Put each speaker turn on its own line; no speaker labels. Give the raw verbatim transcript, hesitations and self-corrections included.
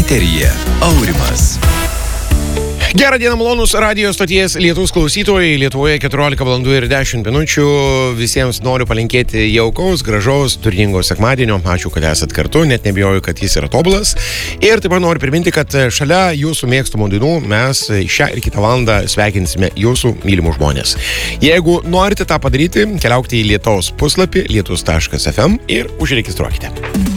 Eteryje Aurimas.
Gerą dieną, malonus radijos stoties Lietuvos klausytojai. Lietuvoje keturiolika valandų ir dešimt minučių. Visiems noriu palinkėti jaukaus, gražaus, turingo sekmadienio. Ačiū, kad esat kartu, net nebijoju, kad jis yra tobulas. Ir taip pat noriu priminti, kad šalia jūsų mėgstamų dainų mes šią ir kitą valandą sveikinsime jūsų mylimus žmonės. Jeigu norite tą padaryti, keliaukite į Lietuvos puslapį lietus taškas ef em ir užregistruokite.